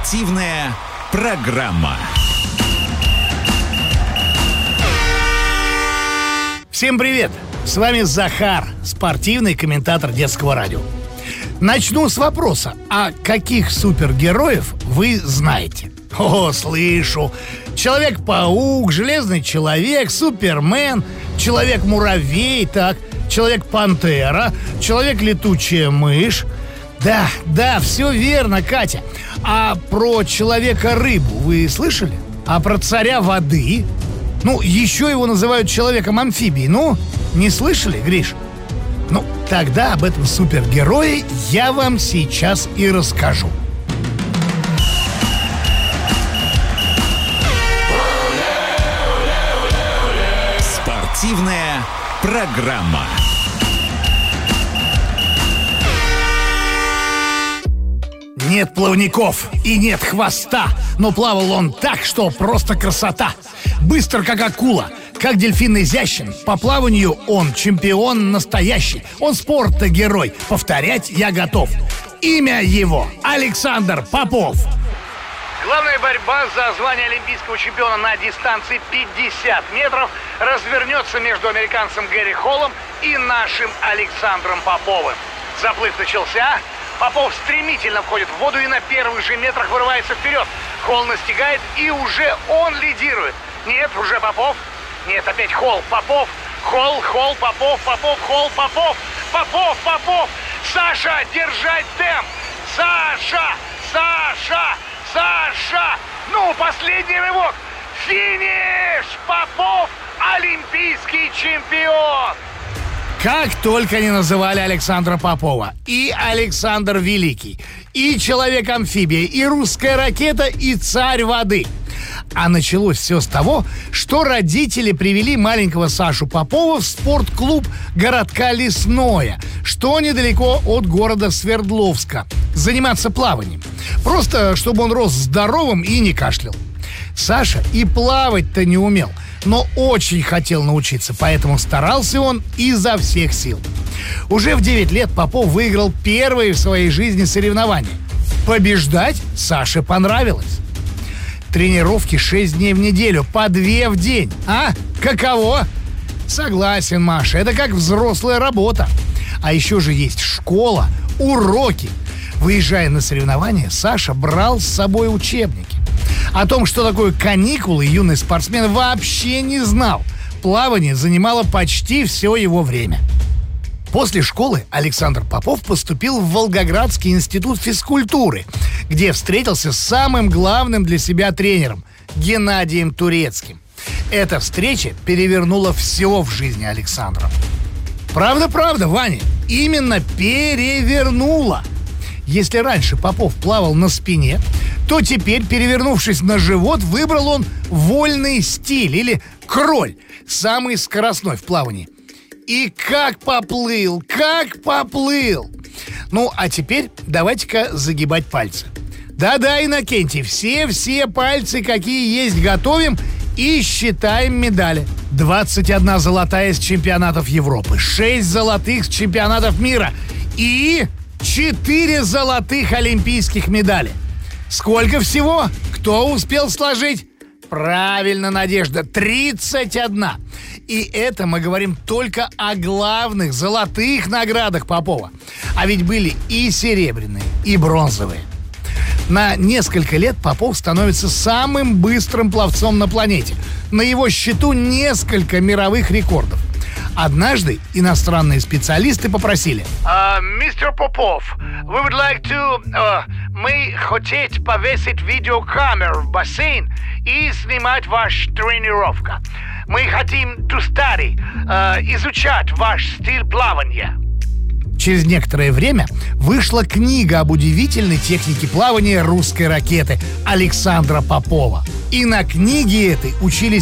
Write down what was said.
Спортивная программа. Всем привет! С вами Захар, спортивный комментатор детского радио. Начну с вопроса: а каких супергероев вы знаете? О, слышу. Человек-паук, Железный человек, Супермен, Человек-муравей, так, Человек-пантера, Человек-летучая мышь. Да, все верно, Катя. А про Человека-рыбу вы слышали? А про Царя воды? Еще его называют Человеком-амфибией. Не слышали, Гриш? Тогда об этом супергерое я вам сейчас и расскажу. Спортивная программа. Нет плавников и нет хвоста, но плавал он так, что просто красота. Быстр, как акула, как дельфин изящен. По плаванию он чемпион настоящий. Он спорта-герой, повторять я готов. Имя его Александр Попов. Главная борьба за звание олимпийского чемпиона на дистанции 50 метров развернется между американцем Гэри Холлом и нашим Александром Поповым. Заплыв начался. Попов стремительно входит в воду и на первых же метрах вырывается вперед. Холл настигает, и уже он лидирует. Нет, уже Попов. Нет, опять Холл, Попов. Холл, Попов, Холл, Попов. Попов. Саша, держать темп. Саша. Последний рывок. Финиш. Попов, олимпийский чемпион. Как только не называли Александра Попова. И Александр Великий, и Человек-амфибия, и русская ракета, и Царь воды. А началось все с того, что родители привели маленького Сашу Попова в спортклуб городка Лесное, что недалеко от города Свердловска, заниматься плаванием. Просто чтобы он рос здоровым и не кашлял. Саша и плавать-то не умел, но очень хотел научиться, поэтому старался он изо всех сил. Уже в 9 лет Попов выиграл первые в своей жизни соревнования. Побеждать Саше понравилось. Тренировки 6 дней в неделю, по 2 в день. Каково? Согласен, Маша, это как взрослая работа. А еще же есть школа, уроки. Выезжая на соревнования, Саша брал с собой учебники. О том, что такое каникулы, юный спортсмен вообще не знал. Плавание занимало почти все его время. После школы Александр Попов поступил в Волгоградский институт физкультуры, где встретился с самым главным для себя тренером – Геннадием Турецким. Эта встреча перевернула все в жизни Александра. Правда, Ваня, именно перевернула. Если раньше Попов плавал на спине, то теперь, перевернувшись на живот, выбрал он вольный стиль или кроль, самый скоростной в плавании. И как поплыл! А теперь давайте-ка загибать пальцы. Да, Иннокентий, все пальцы, какие есть, готовим и считаем медали. 21 золотая с чемпионатов Европы, 6 золотых с чемпионатов мира и 4 золотых олимпийских медалей. Сколько всего? Кто успел сложить? Правильно, Надежда, 31. И это мы говорим только о главных золотых наградах Попова. А ведь были и серебряные, и бронзовые. На несколько лет Попов становится самым быстрым пловцом на планете. На его счету несколько мировых рекордов. Однажды иностранные специалисты попросили: Мистер Попов, we would like to... мы хотим повесить видеокамеру в бассейн и снимать вашу тренировку. Мы хотим to study, изучать ваш стиль плавания. Через некоторое время вышла книга об удивительной технике плавания русской ракеты Александра Попова. И на книге этой учились